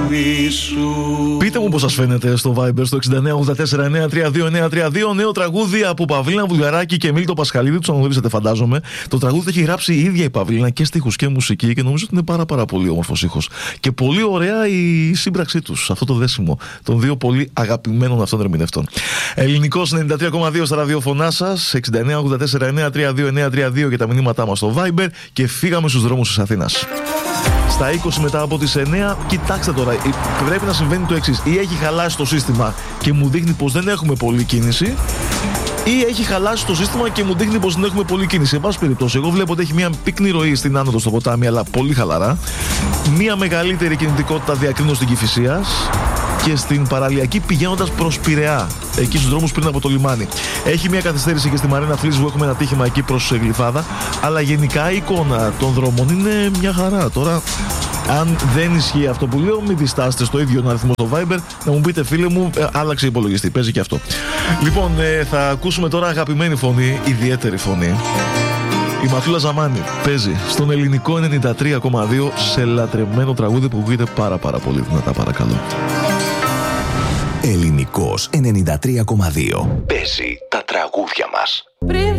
αγάπη σου. Πείτε μου πώς σας φαίνεται στο Viber στο 6984-932-932. Νέο τραγούδι από Παυλίνα Βουλγαράκη και Μίλτο Πασχαλίδη. Τους αναγνωρίσατε, φαντάζομαι. Το τραγούδι το έχει γράψει η ίδια η Παυλίνα και στίχους και μουσική και νομίζω ότι είναι πάρα πολύ όμορφος ήχος. Και πολύ ωραία η σύμπραξή τους, αυτό το δέσιμο των δύο πολύ αγαπημένων αυτών ερμηνευτών. Ελληνικός 93,2 στα ραδιοφωνά σας, 6984-932-932 για τα μηνύματά μας στο Viber και φύγαμε στους δρόμους της Αθήνας. Στα 20 μετά από τις 9, κοιτάξτε τώρα, πρέπει να συμβαίνει το εξής. Ή έχει χαλάσει το σύστημα και μου δείχνει πως δεν έχουμε πολλή κίνηση, ή έχει χαλάσει το σύστημα και μου δείχνει πως δεν έχουμε πολλή κίνηση. Εν πάση περιπτώσει, εγώ βλέπω ότι έχει μια πυκνή ροή στην άνοδο στο ποτάμι, αλλά πολύ χαλαρά. Μια μεγαλύτερη κινητικότητα διακρίνω στην Κηφισίας και στην παραλιακή πηγαίνοντας προς Πειραιά, εκεί στους δρόμους πριν από το λιμάνι. Έχει μια καθυστέρηση και στη Μαρίνα Φλής που έχουμε ένα τύχημα εκεί προς Γλυφάδα, αλλά γενικά η εικόνα των δρόμων είναι μια χαρά. Τώρα, αν δεν ισχύει αυτό που λέω, μην διστάσετε στο ίδιο αριθμό στο Viber να μου πείτε, φίλε μου, άλλαξε υπολογιστή. Παίζει και αυτό. Λοιπόν, θα ακούσουμε τώρα αγαπημένη φωνή, ιδιαίτερη φωνή. Η Μαθούλα Ζαμάνη παίζει στον ελληνικό 93,2 σε λατρεμένο τραγούδι που βγείτε πάρα πολύ δυνατά, παρακαλώ. Ελληνικός 93,2 παίζει τα τραγούδια μας.